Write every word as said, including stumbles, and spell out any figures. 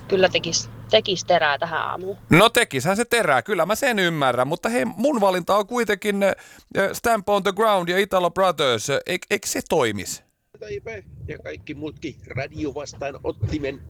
kyllä tekis, tekis terää tähän aamuun. No tekishän se terää, kyllä mä sen ymmärrän, mutta hei, mun valinta on kuitenkin äh, Stamp on the Ground ja Italo Brothers, eikö se toimis? Ja kaikki muutkin radio vastaan ottimen